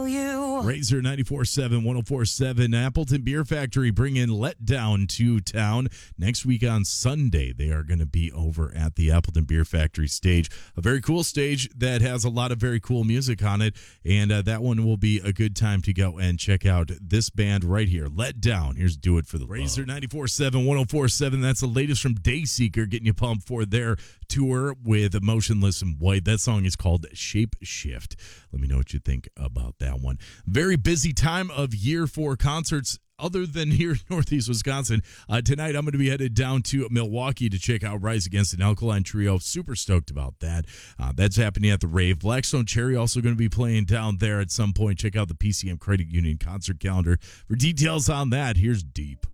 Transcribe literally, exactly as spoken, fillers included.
tell you. Razor ninety-four point seven, one oh four point seven, Appleton Beer Factory bringing Letdown to town. Next week on Sunday, they are going to be over at the Appleton Beer Factory stage. A very cool stage that has a lot of very cool music on it, and uh, that one will be a good time to go and check out this band right here, Letdown. Here's Do It for the Razor ninety-four point seven, one oh four point seven. That's the latest from Dayseeker, getting you pumped for their tour with Motionless in White. That song is called Shape Shift. Let me know what you think about that one. Very busy time of year for concerts other than here in Northeast Wisconsin. Uh, tonight, I'm going to be headed down to Milwaukee to check out Rise Against an Alkaline Trio. Super stoked about that. Uh, that's happening at the Rave. Blackstone Cherry also going to be playing down there at some point. Check out the P C M Credit Union concert calendar. For details on that, here's Deep.